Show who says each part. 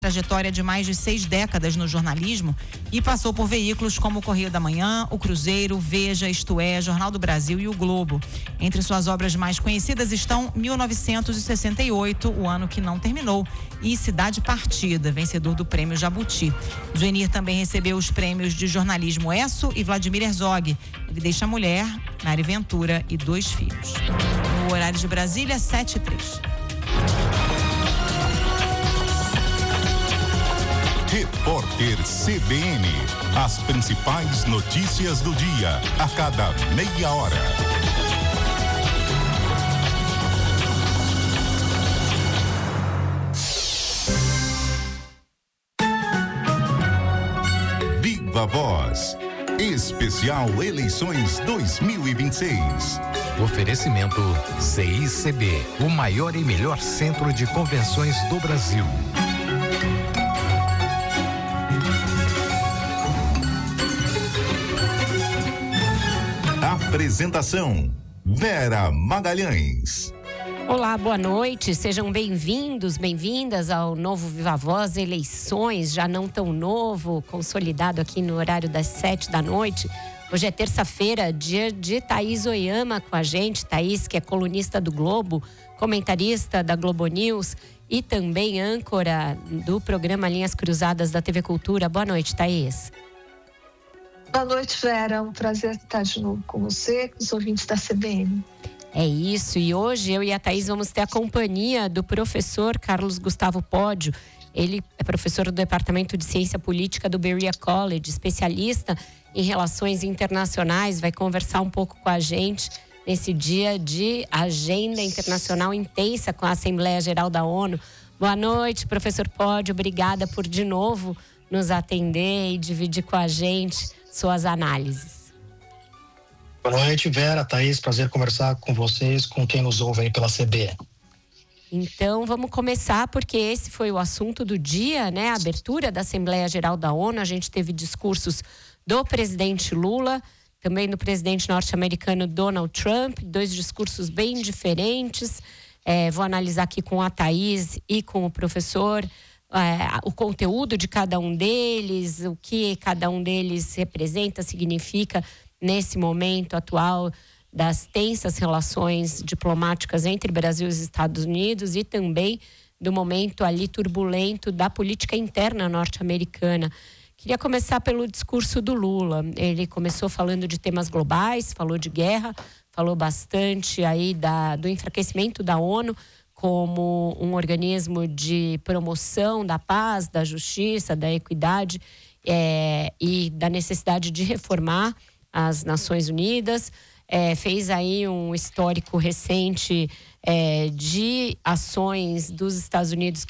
Speaker 1: Trajetória de mais de 6 décadas no jornalismo e passou por veículos como o Correio da Manhã, o Cruzeiro, Veja, Isto É, Jornal do Brasil e o Globo. Entre suas obras mais conhecidas estão 1968, o ano que não terminou, e Cidade Partida, vencedor do Prêmio Jabuti. Joenir também recebeu os prêmios de jornalismo ESSO e Vladimir Herzog. Ele deixa a mulher, Mari Ventura, e 2 filhos. No horário de Brasília, 7h03.
Speaker 2: Repórter CBN. As principais notícias do dia, a cada meia hora. Viva Voz. Especial Eleições 2026.
Speaker 3: Oferecimento CICB, o maior e melhor centro de convenções do Brasil.
Speaker 2: Apresentação: Vera Magalhães.
Speaker 4: Olá, boa noite, sejam bem-vindos, bem-vindas ao novo Viva Voz Eleições, já não tão novo, consolidado aqui no horário das 7h. Hoje é terça-feira, dia de Thaís Oyama com a gente. Thaís, que é colunista do Globo, comentarista da Globo News e também âncora do programa Linhas Cruzadas da TV Cultura. Boa noite, Thaís.
Speaker 5: Boa noite, Vera. É um prazer estar de novo com você, com os ouvintes da CBN.
Speaker 4: É isso, e hoje eu e a Thaís vamos ter a companhia do professor Carlos Gustavo Pódio. Ele é professor do Departamento de Ciência Política do Berea College, especialista em relações internacionais, vai conversar um pouco com a gente nesse dia de agenda internacional intensa com a Assembleia Geral da ONU. Boa noite, professor Pódio, obrigada por de novo nos atender e dividir com a gente suas análises.
Speaker 6: Boa noite, Vera, Thaís, prazer conversar com vocês, com quem nos ouve aí pela CBN.
Speaker 4: Então, vamos começar, porque esse foi o assunto do dia, né? A abertura da Assembleia Geral da ONU. A gente teve discursos do presidente Lula, também do presidente norte-americano Donald Trump, 2 discursos bem diferentes. Vou analisar aqui com a Thaís e com o professor o conteúdo de cada um deles, o que cada um deles representa, significa nesse momento atual das tensas relações diplomáticas entre Brasil e os Estados Unidos e também do momento ali turbulento da política interna norte-americana. Queria começar pelo discurso do Lula. Ele começou falando de temas globais, falou de guerra, falou bastante aí do enfraquecimento da ONU como um organismo de promoção da paz, da justiça, da equidade e da necessidade de reformar as Nações Unidas. Fez aí um histórico recente de ações dos Estados Unidos